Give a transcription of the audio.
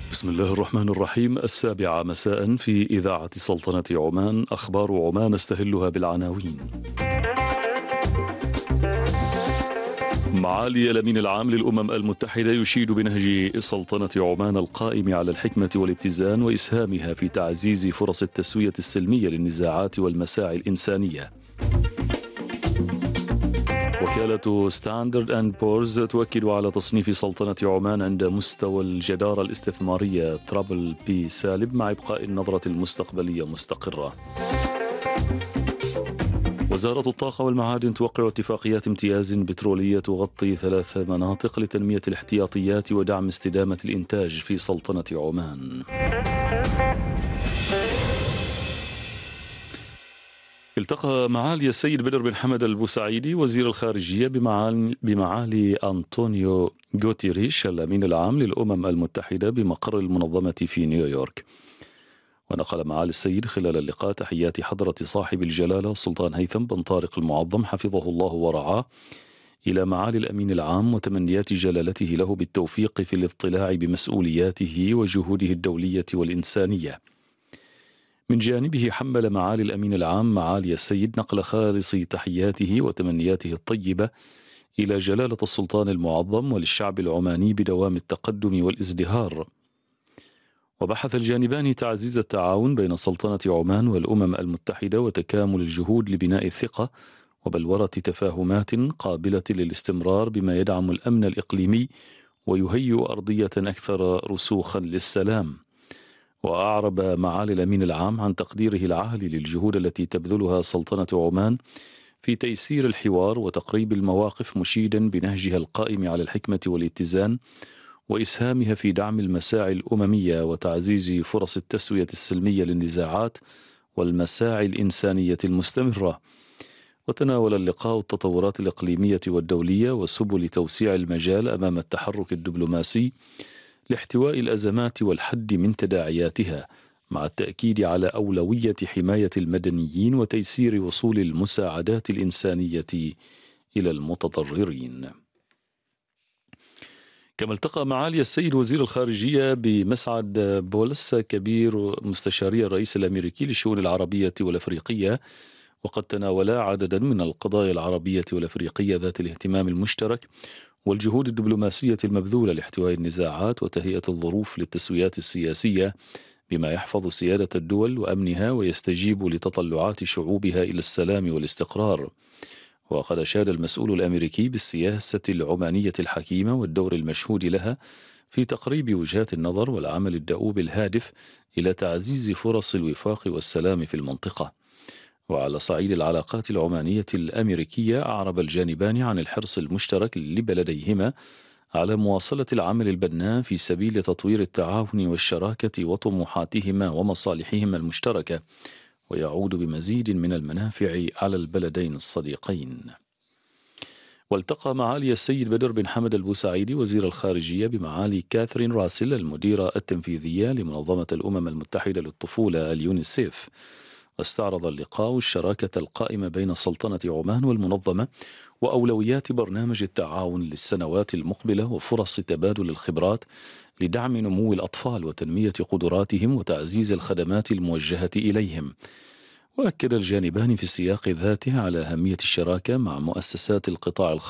بسم الله الرحمن الرحيم. 7 مساء في إذاعة سلطنة عمان، أخبار عمان استهلها بالعناوين. معالي الأمين العام للأمم المتحدة يشيد بنهج سلطنة عمان القائم على الحكمة والاتزان وإسهامها في تعزيز فرص التسوية السلمية للنزاعات والمساعي الإنسانية. وكالة ستاندرد أند بورز تؤكد على تصنيف سلطنة عمان عند مستوى الجدارة الاستثمارية ترابل بي سالب مع إبقاء النظرة المستقبلية مستقرة. وزارة الطاقة والمعادن توقع اتفاقيات امتياز بترولية تغطي 3 مناطق لتنمية الاحتياطيات ودعم استدامة الإنتاج في سلطنة عمان. التقى معالي السيد بدر بن حمد البوسعيدي وزير الخارجية بمعالي أنطونيو غوتيريش الأمين العام للأمم المتحدة بمقر المنظمة في نيويورك. ونقل معالي السيد خلال اللقاء تحيات حضرة صاحب الجلالة السلطان هيثم بن طارق المعظم حفظه الله ورعاه إلى معالي الأمين العام وتمنيات جلالته له بالتوفيق في الاطلاع بمسؤولياته وجهوده الدولية والإنسانية. من جانبه حمل معالي الأمين العام معالي السيد نقل خالص تحياته وتمنياته الطيبة إلى جلالة السلطان المعظم وللشعب العماني بدوام التقدم والازدهار. وبحث الجانبان تعزيز التعاون بين سلطنة عمان والأمم المتحدة وتكامل الجهود لبناء الثقة وبلورة تفاهمات قابلة للاستمرار بما يدعم الأمن الإقليمي ويهيئ أرضية أكثر رسوخا للسلام. وأعرب معالي الأمين العام عن تقديره العالي للجهود التي تبذلها سلطنة عمان في تيسير الحوار وتقريب المواقف، مشيدا بنهجها القائم على الحكمة والاتزان وإسهامها في دعم المساعي الأممية وتعزيز فرص التسوية السلمية للنزاعات والمساعي الإنسانية المستمرة. وتناول اللقاء التطورات الإقليمية والدولية وسبل توسيع المجال أمام التحرك الدبلوماسي لاحتواء الأزمات والحد من تداعياتها، مع التأكيد على أولوية حماية المدنيين وتيسير وصول المساعدات الإنسانية إلى المتضررين. كما التقى معالي السيد وزير الخارجية بمسعد بولس كبير مستشاري الرئيس الأمريكي للشؤون العربية والأفريقية، وقد تناولا عددا من القضايا العربية والأفريقية ذات الاهتمام المشترك والجهود الدبلوماسية المبذولة لاحتواء النزاعات وتهيئة الظروف للتسويات السياسية بما يحفظ سيادة الدول وأمنها ويستجيب لتطلعات شعوبها إلى السلام والاستقرار. وقد أشاد المسؤول الأمريكي بالسياسة العمانية الحكيمة والدور المشهود لها في تقريب وجهات النظر والعمل الدؤوب الهادف إلى تعزيز فرص الوفاق والسلام في المنطقة. وعلى صعيد العلاقات العمانية الأمريكية، أعرب الجانبان عن الحرص المشترك لبلديهما على مواصلة العمل البناء في سبيل تطوير التعاون والشراكة وطموحاتهما ومصالحهما المشتركة، ويعود بمزيد من المنافع على البلدين الصديقين. والتقى معالي السيد بدر بن حمد البوسعيدي وزير الخارجية بمعالي كاثرين راسل المديرة التنفيذية لمنظمة الأمم المتحدة للطفولة اليونيسيف. واستعرض اللقاء الشراكة القائمة بين سلطنة عمان والمنظمة وأولويات برنامج التعاون للسنوات المقبلة وفرص تبادل الخبرات لدعم نمو الأطفال وتنمية قدراتهم وتعزيز الخدمات الموجهة إليهم. وأكد الجانبان في السياق ذاته على أهمية الشراكة مع مؤسسات القطاع الخاص